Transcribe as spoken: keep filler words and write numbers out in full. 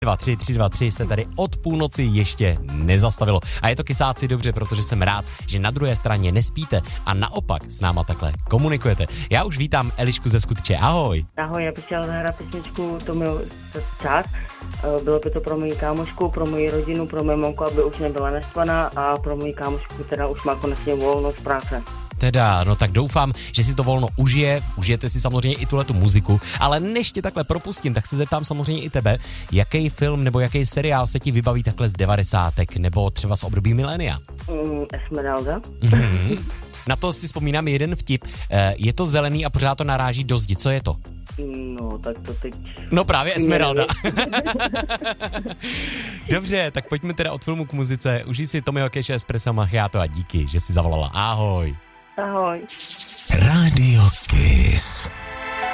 dva tři tři dva tři se tady od půlnoci ještě nezastavilo. A je to kysáci dobře, protože jsem rád, že na druhé straně nespíte a naopak s náma takhle komunikujete. Já už vítám Elišku ze Skutče. Ahoj. Ahoj, já bych chtěla zahrát písničku Tomio Čák. Bylo by to pro moji kámošku, pro moji rodinu, pro mou mamku, aby už nebyla naštvaná a pro moji kámošku, která už má konečně volno z práce. Teda, no tak doufám, že si to volno užije, užijete si samozřejmě i tuhletu muziku, ale než tě takhle propustím, tak se zeptám samozřejmě i tebe, jaký film nebo jaký seriál se ti vybaví takhle z devadesátek nebo třeba z období milénia? Mm, Esmeralda. Mm-hmm. Na to si vzpomínám jeden vtip, je to zelený a pořád to naráží do zdi, co je to? No, tak to teď... No právě Esmeralda. Dobře, tak pojďme teda od filmu k muzice. Užij si Tomio Cache Espresso Macchiato a díky, že jsi zavolala. Ahoj. Ahoj. Radio Kiss.